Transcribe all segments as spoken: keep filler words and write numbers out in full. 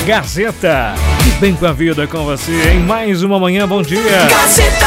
Gazeta. E bem com a vida com você em mais uma manhã. Bom dia. Gazeta.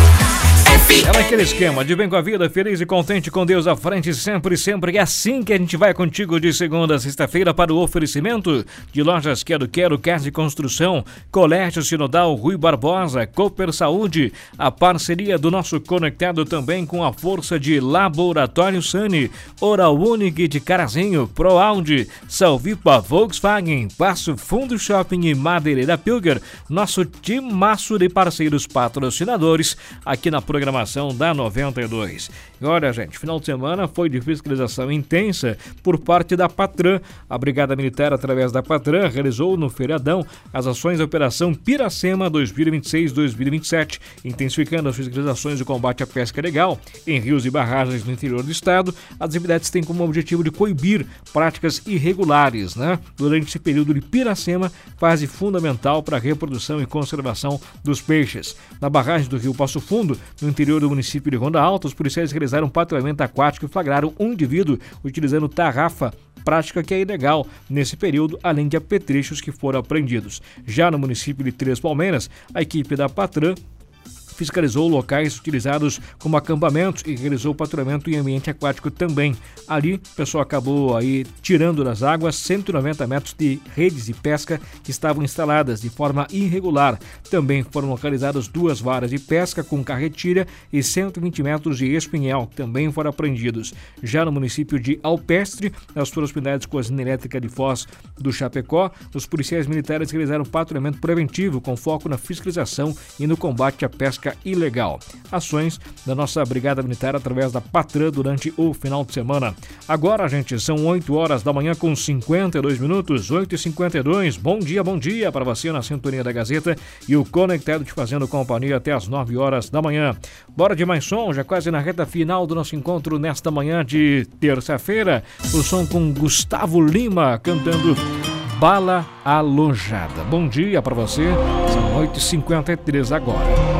É naquele esquema de bem com a vida, feliz e contente com Deus à frente, sempre, sempre. É assim que a gente vai contigo de segunda a sexta-feira para o oferecimento de lojas Quero Quero, Casa de Construção, Colégio Sinodal, Rui Barbosa, Cooper Saúde, a parceria do nosso conectado também com a força de Laboratório Sani, Oral Unique de Carazinho, ProAude, Salvipa, Volkswagen, Passo Fundo Shopping e Madeireira Pilger, nosso timaço de parceiros patrocinadores aqui na programação da noventa e dois. E olha, gente, final de semana foi de fiscalização intensa por parte da Patran. A Brigada Militar, através da Patran, realizou no feriadão as ações da Operação Piracema dois mil e vinte e seis dois mil e vinte e sete, intensificando as fiscalizações de combate à pesca ilegal em rios e barragens no interior do estado. As atividades têm como objetivo de coibir práticas irregulares, né? Durante esse período de Piracema, fase fundamental para a reprodução e conservação dos peixes. Na barragem do Rio Passo Fundo, no interior do município de Ronda Alta, os policiais realizaram um patrulhamento aquático e flagraram um indivíduo utilizando tarrafa, prática que é ilegal nesse período, além de apetrechos que foram apreendidos. Já no município de Três Palmeiras, a equipe da Patran fiscalizou locais utilizados como acampamentos e realizou patrulhamento em ambiente aquático também. Ali, o pessoal acabou aí tirando das águas cento e noventa metros de redes de pesca que estavam instaladas de forma irregular. Também foram localizadas duas varas de pesca com carretilha e cento e vinte metros de espinhel, que também foram apreendidos. Já no município de Alpestre, nas proximidades com a usina elétrica de Foz do Chapecó, os policiais militares realizaram patrulhamento preventivo com foco na fiscalização e no combate à pesca ilegal. Ações da nossa Brigada Militar através da Patran durante o final de semana. Agora, gente, são oito horas da manhã com cinquenta e dois minutos, oito e cinquenta e dois. Bom dia, bom dia para você na sintonia da Gazeta e o Conectado te fazendo companhia até as nove horas da manhã. Bora de mais som, já quase na reta final do nosso encontro nesta manhã de terça-feira. O som com Gustavo Lima cantando Bala Alojada. Bom dia para você, são oito e cinquenta e três agora.